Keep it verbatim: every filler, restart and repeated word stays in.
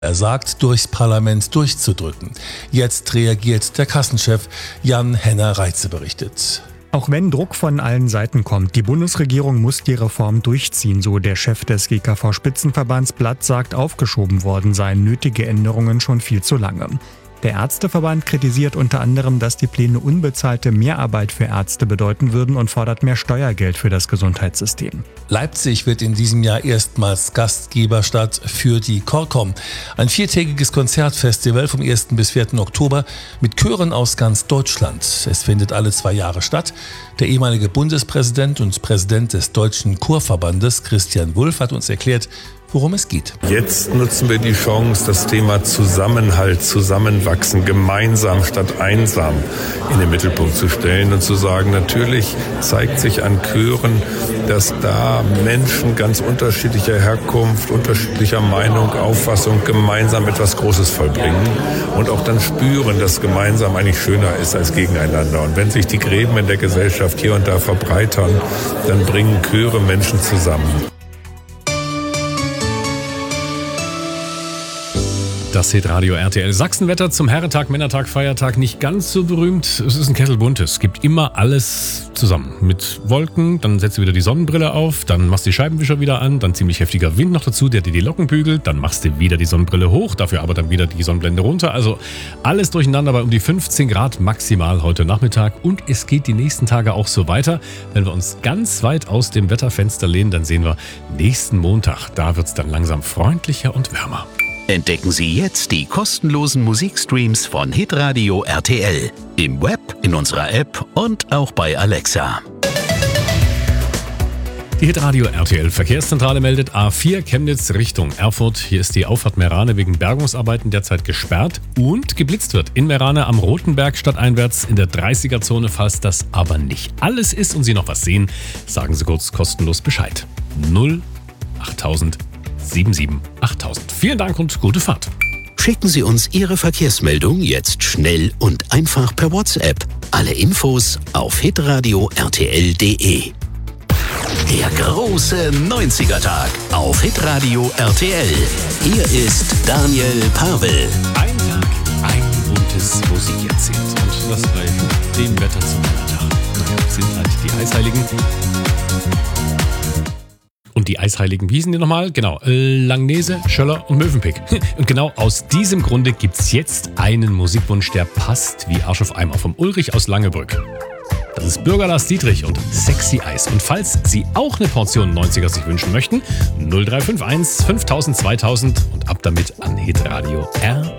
Er sagt, durchs Parlament durchzudrücken. Jetzt reagiert der Kassenchef. Jan Henner-Reitze berichtet. Auch wenn Druck von allen Seiten kommt, die Bundesregierung muss die Reform durchziehen, so der Chef des G K V-Spitzenverbands. Blatt sagt, aufgeschoben worden seien nötige Änderungen schon viel zu lange. Der Ärzteverband kritisiert unter anderem, dass die Pläne unbezahlte Mehrarbeit für Ärzte bedeuten würden und fordert mehr Steuergeld für das Gesundheitssystem. Leipzig wird in diesem Jahr erstmals Gastgeberstadt für die CORCOM. Ein viertägiges Konzertfestival vom ersten bis vierten Oktober mit Chören aus ganz Deutschland. Es findet alle zwei Jahre statt. Der ehemalige Bundespräsident und Präsident des Deutschen Chorverbandes, Christian Wulff, hat uns erklärt, worum es geht. Jetzt nutzen wir die Chance, das Thema Zusammenhalt, Zusammenwachsen, gemeinsam statt einsam in den Mittelpunkt zu stellen und zu sagen, natürlich zeigt sich an Chören, dass da Menschen ganz unterschiedlicher Herkunft, unterschiedlicher Meinung, Auffassung gemeinsam etwas Großes vollbringen und auch dann spüren, dass gemeinsam eigentlich schöner ist als gegeneinander. Und wenn sich die Gräben in der Gesellschaft hier und da verbreitern, dann bringen Chöre Menschen zusammen. Das Hitradio R T L Sachsenwetter zum Herrentag, Männertag, Feiertag nicht ganz so berühmt. Es ist ein Kessel bunt. Es gibt immer alles zusammen. Mit Wolken, dann setzt du wieder die Sonnenbrille auf, dann machst du die Scheibenwischer wieder an, dann ziemlich heftiger Wind noch dazu, der dir die Locken bügelt, dann machst du wieder die Sonnenbrille hoch, dafür aber dann wieder die Sonnenblende runter. Also alles durcheinander bei um die fünfzehn Grad maximal heute Nachmittag. Und es geht die nächsten Tage auch so weiter. Wenn wir uns ganz weit aus dem Wetterfenster lehnen, dann sehen wir nächsten Montag. Da wird es dann langsam freundlicher und wärmer. Entdecken Sie jetzt die kostenlosen Musikstreams von Hitradio R T L. Im Web, in unserer App und auch bei Alexa. Die Hitradio R T L Verkehrszentrale meldet A vier Chemnitz Richtung Erfurt. Hier ist die Auffahrt Meerane wegen Bergungsarbeiten derzeit gesperrt und geblitzt wird. In Meerane am Rotenberg stadteinwärts in der dreißiger-Zone. Falls das aber nicht alles ist und Sie noch was sehen, sagen Sie kurz kostenlos Bescheid. null achttausend sieben sieben achttausend. Vielen Dank und gute Fahrt. Schicken Sie uns Ihre Verkehrsmeldung jetzt schnell und einfach per WhatsApp. Alle Infos auf hitradio r t l punkt d e. Der große neunziger-Tag auf Hitradio R T L. Hier ist Daniel Pavel. Ein Tag, ein buntes Musikjahrzehnt. Und das bei dem Wetter zum Männertag. Naja, sind halt die Eisheiligen. Und die Eisheiligen, wie hießen die nochmal? Genau, Langnese, Schöller und Mövenpick. Und genau aus diesem Grunde gibt's jetzt einen Musikwunsch, der passt wie Arsch auf Eimer, vom Ulrich aus Langebrück. Das ist Bürger Lars Dietrich und Sexy Eis. Und falls Sie auch eine Portion neunziger sich wünschen möchten, null drei fünf eins fünftausend zweitausend und ab damit an Hitradio R